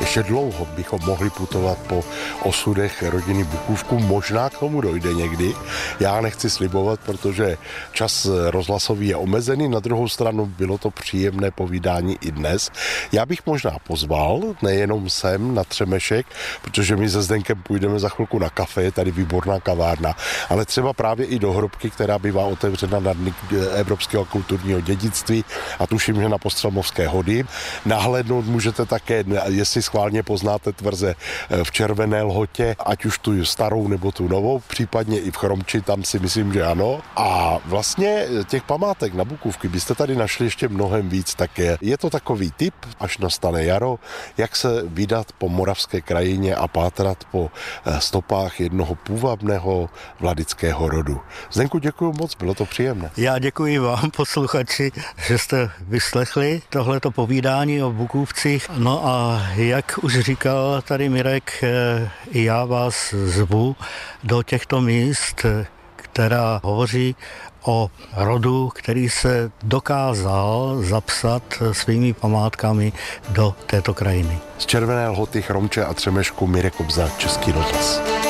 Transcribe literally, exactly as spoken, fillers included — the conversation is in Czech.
Ještě dlouho bychom mohli putovat po osudech rodiny Bukůvků, možná k tomu dojde někdy. Já nechci slibovat, protože čas rozhlasový je omezený, na druhou stranu bylo to příjemné povídání i dnes. Já bych možná pozval, nejenom sem na Třemešek, protože my se Zdenkem půjdeme za chvilku na kafe, je tady výborná kavárna, ale třeba právě i do Hrobky, která bývá otevřena na Dny evropského kulturního dědictví a tuším, že na Postřemovské hody. Nahlédnout můžete také, jestli schválně poznáte tvrze v Červené Lhotě, ať už tu starou nebo tu novou, případně i v Chromči, tam si myslím, že ano. A vlastně těch památek na Bukůvky byste tady našli ještě mnohem víc, tak je, je to takový tip, až nastane jaro, jak se vydat po moravské krajině a pátrat po stopách jednoho půvabného vladického rodu. Zdenku, děkuji moc, bylo to příjemné. Já děkuji vám, posluchači, že jste vyslechli tohleto povídání o Bukůvcích. No a jak už říkal tady Mirek, i já vás zvu do těchto míst, která hovoří o rodu, který se dokázal zapsat svými památkami do této krajiny. Z Červené Lhoty, Chromče a Třemešku Mirek Kobza, Český rozhlas.